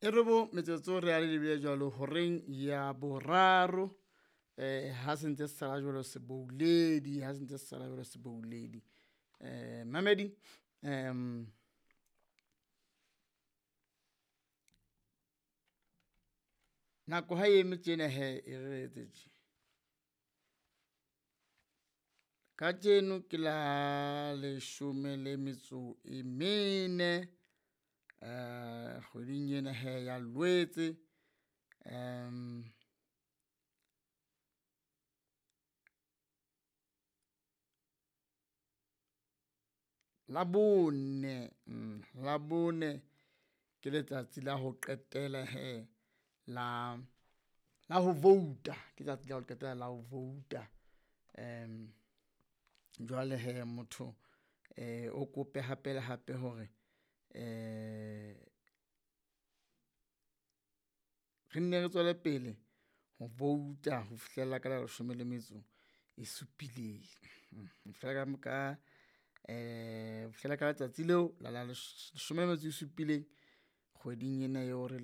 E re bo metsotso re a le lebile jwalo horeng ya boraro ha sentse se sala jwalo sebouledi mamedi nako ha e eme tjena he e re etse tje ka tjeno ke la 14 kgweding ena he ya Lwetse la bone ke letsatsi la ho qetela he la ho vouta, ke letsatsi la ho qetela la ho vouta. Jwale he motho o kope hape le hape hore re nne re tswele pele ho vouta ho fihlela ka 17 fihlela ka letsatsi leo la 17 kgweding ena eo re